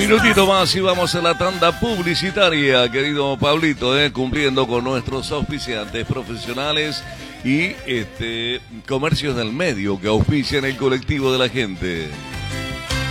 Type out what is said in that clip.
minutito más y vamos a la tanda publicitaria, querido Pablito, cumpliendo con nuestros auspiciantes profesionales y comercios del medio que auspician el colectivo de la gente.